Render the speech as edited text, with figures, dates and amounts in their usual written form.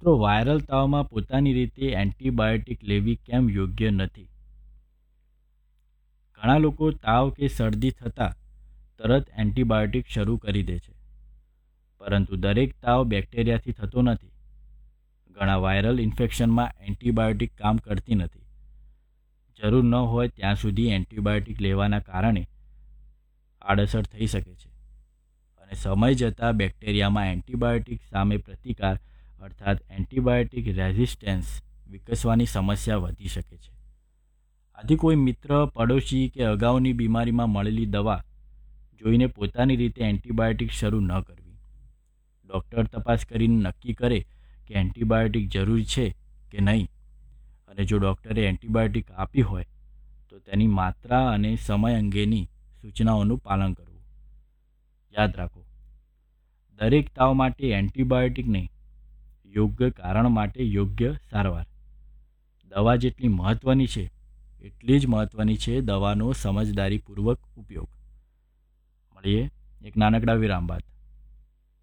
મિત્રો, વાયરલ તાવમાં પોતાની રીતે એન્ટીબાયોટિક લેવી કેમ યોગ્ય નથી? ઘણા લોકો તાવ કે શરદી થતાં તરત એન્ટીબાયોટિક શરૂ કરી દે છે, પરંતુ દરેક તાવ બેક્ટેરિયાથી થતો નથી. ઘણા વાયરલ ઇન્ફેક્શનમાં એન્ટીબાયોટિક કામ કરતી નથી. જરૂર ન હોય ત્યાં સુધી એન્ટીબાયોટિક લેવાના કારણે આડઅસર થઈ શકે છે અને સમય જતાં બેક્ટેરિયામાં એન્ટીબાયોટિક સામે પ્રતિકાર અર્થાત એન્ટીબાયોટિક રેઝિસ્ટન્સ વિકસવાની સમસ્યા વધી શકે છે. આથી કોઈ મિત્ર, પડોશી કે અગાઉની બીમારીમાં મળેલી દવા જોઈને પોતાની રીતે એન્ટીબાયોટિક શરૂ ન કરવી. ડૉક્ટર તપાસ કરીને નક્કી કરે કે એન્ટીબાયોટિક જરૂરી છે કે નહીં, અને જો ડૉક્ટરે એન્ટીબાયોટિક આપી હોય તો તેની માત્રા અને સમય અંગેની સૂચનાઓનું પાલન કરવું. યાદ રાખો, દરેક તાવ માટે એન્ટીબાયોટિક નહીં, યોગ્ય કારણ માટે યોગ્ય સારવાર. દવા જેટલી મહત્ત્વની છે એટલી જ મહત્ત્વની છે દવાનો સમજદારીપૂર્વક ઉપયોગ. મળીએ એક નાનકડા વિરામ બાદ.